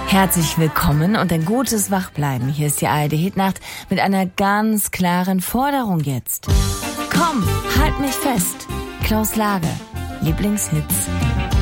Herzlich willkommen und ein gutes Wachbleiben. Hier ist die ARD-Hitnacht mit einer ganz klaren Forderung jetzt. Komm, halt mich fest. Klaus Lage, Lieblingshits.